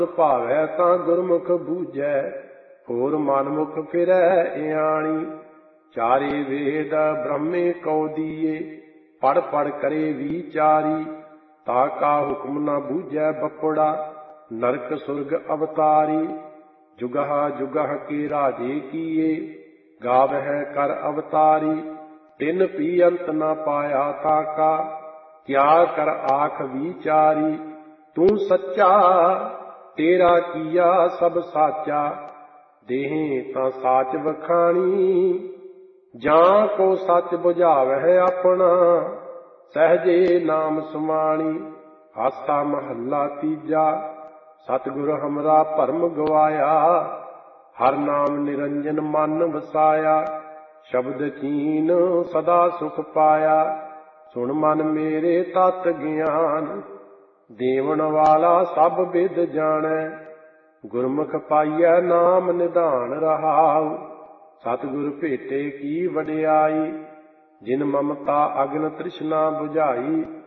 ਭਾਵੈ ਤਾਂ ਗੁਰਮੁਖ ਬੂਝੈ, ਹੋਰ ਮਨਮੁਖ ਫਿਰੈ ਇਆਣੀ। ਚਾਰੇ ਵੇਦ ਬ੍ਰਹਮੇ ਕਉ ਦੀਏ, ਪੜ ਪੜ ਕਰੇ ਵਿਚਾਰੀ। ਤਾ ਕਾ ਹੁਕਮ ਨ ਬੂਝੈ ਬਪੜਾ, ਨਰਕ ਸੁਰਗ ਅਵਤਾਰੀ। ਜੁਗਹ ਜੁਗਹ ਕੇ ਰਾਜੇ ਕੀਏ, ਗਾਵਹਿ ਕਰ ਅਵਤਾਰੀ। ਤਿਨ ਪੀ ਅੰਤ ਨ ਪਾਇਆ ਤਾ ਕਾ, ਕਿਆ ਕਰ ਆਖ ਵਿਚਾਰੀ। ਤੂੰ ਸੱਚਾ ਤੇਰਾ ਕੀਆ ਸਭ ਸਾਚਾ, ਦੇਹ ਤਾਂ ਸਾਚ ਵਖਾਣੀ। ਜਾਂ ਕੋ ਸੱਚ ਬੁਝਾਵਹਿ ਆਪਣਾ, ਸਹਿਜੇ ਨਾਮ ਸਮਾਣੀ। ਆਸਾ ਮਹੱਲਾ ਤੀਜਾ। ਸਤਿਗੁਰ ਹਮਰਾ ਭਰਮ ਗਵਾਇਆ, ਹਰ ਨਾਮ ਨਿਰੰਜਨ ਮਨ ਵਸਾਇਆ। ਸ਼ਬਦ ਚੀਨ ਸਦਾ ਸੁਖ ਪਾਇਆ, ਸੁਣ ਮਨ ਮੇਰੇ ਤਤ ਗਿਆਨ। ਦੇਵਨ ਵਾਲਾ ਸਭ ਬਿਦ ਜਾਣੈ, ਗੁਰਮੁਖ ਪਾਈਐ ਨਾਮ ਨਿਧਾਨ ਰਹਾਉ। ਸਤਿਗੁਰ ਭੇਟੇ ਕੀ ਵਡਿਆਈ, ਜਿਨ ਮਮਤਾ ਅਗਨ ਤ੍ਰਿਸ਼ਨਾ ਬੁਝਾਈ।